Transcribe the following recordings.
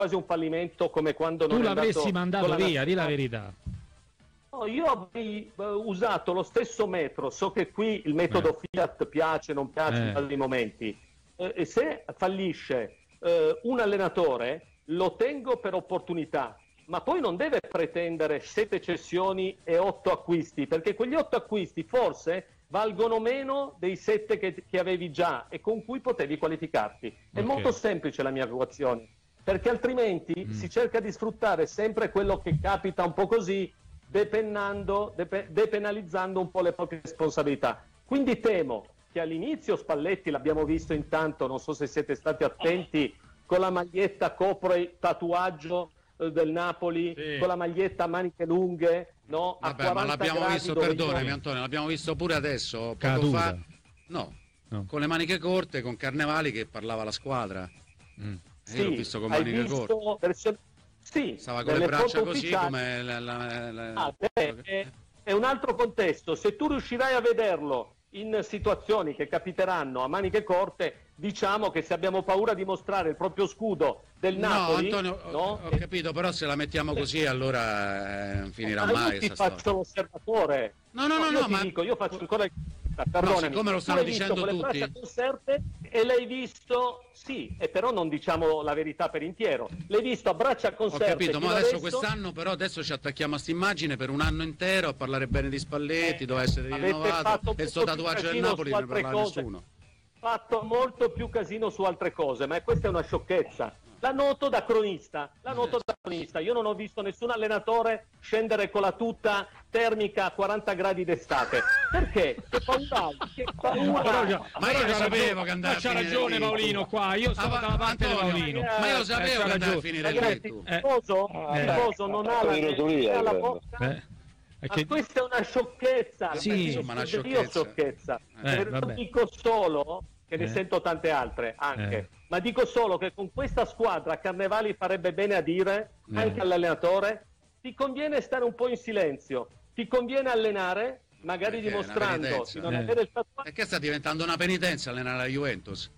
quasi un fallimento, come quando non tu è l'avresti andato mandato via, di la verità. No, io avrei usato lo stesso metro, so che qui il metodo Fiat piace, non piace in altri momenti, e se fallisce un allenatore lo tengo per opportunità, ma poi non deve pretendere 7 cessioni e 8 acquisti, perché quegli 8 acquisti forse valgono meno dei 7 che avevi già e con cui potevi qualificarti. È molto semplice la mia equazione, perché altrimenti si cerca di sfruttare sempre quello che capita un po' così, depenalizzando un po' le proprie responsabilità. Quindi temo che all'inizio Spalletti, l'abbiamo visto intanto, non so se siete stati attenti, con la maglietta copre tatuaggio del Napoli, con la maglietta a maniche lunghe, no? Vabbè, ma l'abbiamo visto, perdonami Antonio, l'abbiamo visto pure adesso, poco fa. No, con le maniche corte, con Carnevali che parlava alla squadra. Io l'ho visto con maniche corte. Sì, stava con le braccia così ufficiali. Come è un altro contesto. Se tu riuscirai a vederlo in situazioni che capiteranno a maniche corte, diciamo che se abbiamo paura di mostrare il proprio scudo del Napoli, Antonio, ho capito, però se la mettiamo così allora finirà mai. Io ti faccio l'osservatore. Io faccio ancora perdonami, come lo stanno dicendo tutti, con le braccia conserte, e l'hai visto, sì, e però non diciamo la verità per intero, l'hai visto a braccia conserte. Ho capito, ma adesso quest'anno però adesso ci attacchiamo a sta immagine per un anno intero a parlare bene di Spalletti, doveva essere rinnovato, e il suo tatuaggio del Napoli non ne parlava nessuno. Fatto molto più casino su altre cose, ma questa è una sciocchezza. La noto da cronista, io non ho visto nessun allenatore scendere con la tuta termica a 40 gradi d'estate. Perché? Che paura. Ma io lo sapevo che andava a finire. C'ha ragione Paolino qua, io sono dalla parte di Paolino. Ma io lo sapevo che andava a finire lì. Tifoso non ha la bocca. Questa è una sciocchezza. Una sciocchezza. Dico solo che ne sento tante altre anche, ma dico solo che con questa squadra Carnevali farebbe bene a dire anche all'allenatore: ti conviene stare un po' in silenzio, ti conviene allenare, magari dimostrando di non avere il tatuaggio. Perché sta diventando una penitenza allenare la Juventus?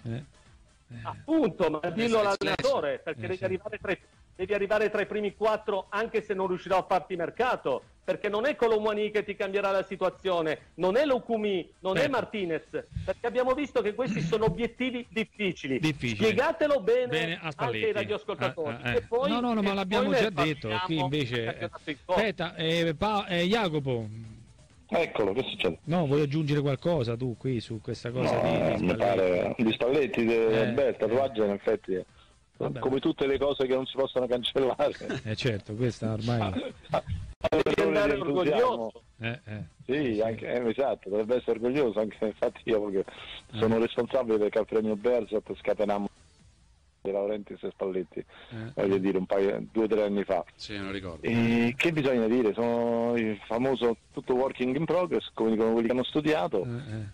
Appunto, ma dillo all'allenatore, perché devi arrivare tra i primi 4 anche se non riuscirò a farti mercato, perché non è Colomwani che ti cambierà la situazione, non è Lukumi, non è Martinez, perché abbiamo visto che questi sono obiettivi difficili. Spiegatelo bene anche ai radioascoltatori. E poi, ma l'abbiamo già detto, qui invece aspetta, Jacopo. Eccolo, che succede? No, vuoi aggiungere qualcosa tu qui su questa cosa di Spalletti? Mi pare di Spalletti, il tatuaggio in effetti come tutte le cose che non si possono cancellare. Certo, questa ormai devi andare orgoglioso. Sì, anche, esatto, dovrebbe essere orgoglioso, anche infatti io che sono responsabile perché al premio Bersat scatenammo De Laurentiis e Spalletti, voglio dire 2 o 3 anni fa. Sì, non ricordo. E che bisogna dire? Sono il famoso tutto working in progress, come dicono quelli che hanno studiato,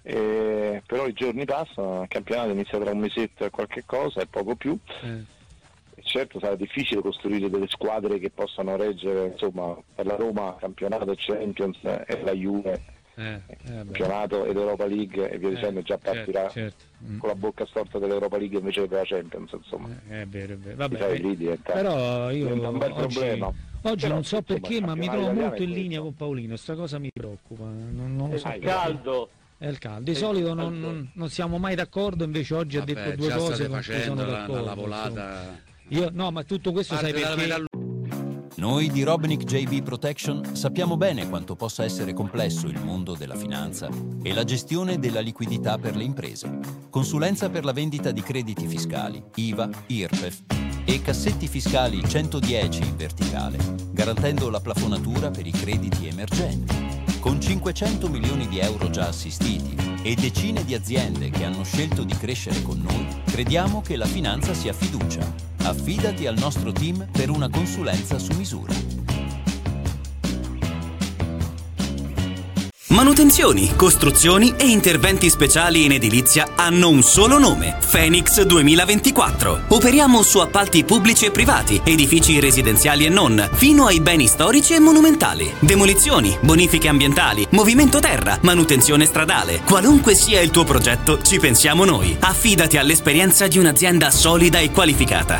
però i giorni passano, il campionato inizia tra un mesetto e qualche cosa, e poco più. Certo sarà difficile costruire delle squadre che possano reggere, insomma, per la Roma campionato, Champions e la Juve campionato ed Europa League e via dicendo, già partirà con la bocca storta dell'Europa League invece della Champions, insomma. È vero. Vabbè, però io un bel problema. Oggi non so perché, ma mi trovo molto in linea con Paolino, sta cosa mi preoccupa, non lo so. È caldo. È il caldo. Di solito non siamo mai d'accordo, invece oggi ha detto due cose con cui sono d'accordo. La volata. Ma tutto questo sai perché? Noi di Robnick JB Protection sappiamo bene quanto possa essere complesso il mondo della finanza e la gestione della liquidità per le imprese. Consulenza per la vendita di crediti fiscali, IVA, IRPEF e cassetti fiscali 110 in verticale, garantendo la plafonatura per i crediti emergenti. Con 500 milioni di euro già assistiti e decine di aziende che hanno scelto di crescere con noi, crediamo che la finanza sia fiducia. Affidati al nostro team per una consulenza su misura. Manutenzioni, costruzioni e interventi speciali in edilizia hanno un solo nome: Phoenix 2024. Operiamo su appalti pubblici e privati, edifici residenziali e non, fino ai beni storici e monumentali. Demolizioni, bonifiche ambientali, movimento terra, manutenzione stradale. Qualunque sia il tuo progetto, ci pensiamo noi. Affidati all'esperienza di un'azienda solida e qualificata.